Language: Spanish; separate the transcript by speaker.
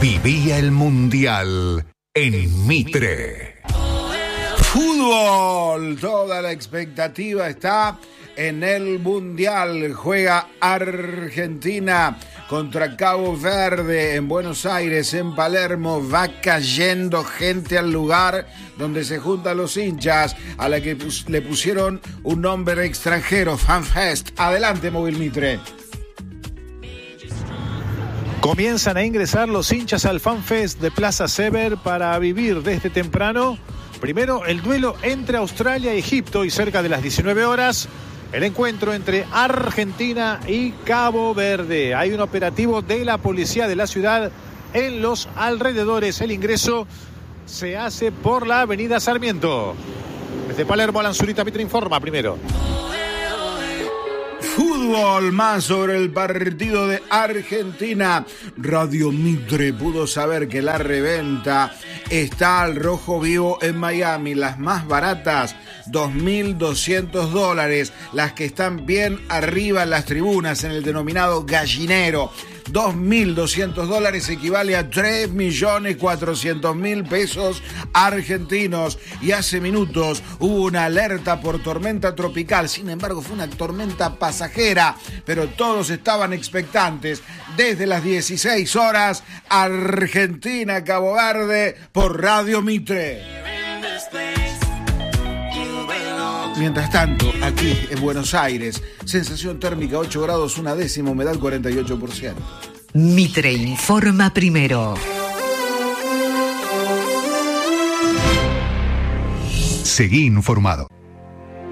Speaker 1: Vivía el Mundial en Mitre.
Speaker 2: Fútbol, toda la expectativa está en el Mundial. Juega Argentina contra Cabo Verde en Buenos Aires, en Palermo. Va cayendo gente al lugar donde se juntan los hinchas, a la que le pusieron un nombre extranjero, FanFest. Adelante, Móvil Mitre.
Speaker 3: Comienzan a ingresar los hinchas al FanFest de Plaza Sever para vivir desde temprano. Primero el duelo entre Australia y Egipto, y cerca de las 19 horas el encuentro entre Argentina y Cabo Verde. Hay un operativo de la policía de la ciudad en los alrededores. El ingreso se hace por la avenida Sarmiento. Desde Palermo, Alan Zurita, Mitre informa primero.
Speaker 2: Fútbol, más sobre el partido de Argentina. Radio Mitre pudo saber que la reventa está al rojo vivo en Miami. Las más baratas, $2.200. Las que están bien arriba en las tribunas, en el denominado gallinero. $2.200 equivale a 3.400.000 pesos argentinos. Y hace minutos hubo una alerta por tormenta tropical. Sin embargo, fue una tormenta pasajera, pero todos estaban expectantes. Desde las 16 horas, Argentina, Cabo Verde, por Radio Mitre. Mientras tanto, aquí en Buenos Aires, sensación térmica 8 grados, 1/10, humedad 48%.
Speaker 4: Mitre informa primero.
Speaker 1: Seguí informado.